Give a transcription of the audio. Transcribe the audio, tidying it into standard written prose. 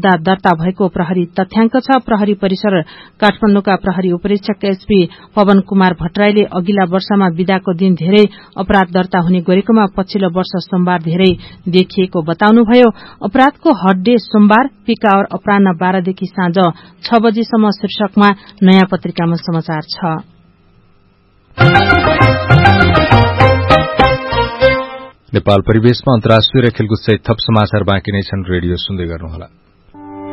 मुद्दा दर्ता भएको प्रहरी तथ्याङ्क छ। प्रहरी परिसर काठमाडौँका प्रहरी उपरीक्षक एसपी पवन कुमार भट्टराईले अघिल्ला वर्षमा बिदाको दिन धेरै अपराध दर्ता हुने गरेकोमा पछिल्लो वर्ष सोमबार धेरै देखिएको बताउनुभयो। अपराधको हट डे सोमबार, पीक आवर अपराह्न 12 देखि साँझ 6 बजेसम्म शीर्षकमा नयाँ पत्रिकामा समाचार छ। नेपाल परिवेशमा अन्तर्राष्ट्रिय र खेलकुद सहित थप समाचार बाँकी नै छन्। रेडियो सुन्दै गर्नुहोला।